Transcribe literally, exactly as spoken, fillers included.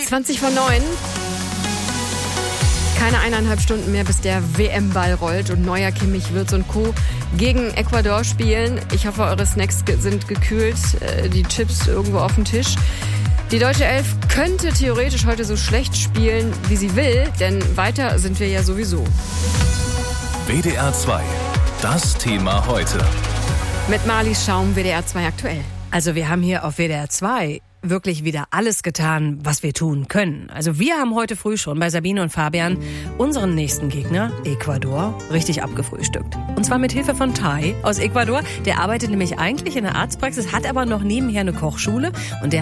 zwanzig vor neun. Keine eineinhalb Stunden mehr, bis der W M-Ball rollt und Neuer, Kimmich, Wirtz und Co. gegen Ecuador spielen. Ich hoffe, eure Snacks sind gekühlt, die Chips irgendwo auf dem Tisch. Die deutsche Elf könnte theoretisch heute so schlecht spielen, wie sie will, denn weiter sind wir ja sowieso. W D R zwei, das Thema heute. Mit Marlies Schaum, W D R zwei aktuell. Also wir haben hier auf W D R zwei wirklich wieder alles getan, was wir tun können. Also wir haben heute früh schon bei Sabine und Fabian unseren nächsten Gegner, Ecuador, richtig abgefrühstückt. Und zwar mit Hilfe von Tai aus Ecuador. Der arbeitet nämlich eigentlich in der Arztpraxis, hat aber noch nebenher eine Kochschule und der